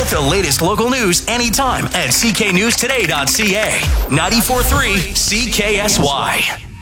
Get the latest local news anytime at cknewstoday.ca. 94.3 CKSY.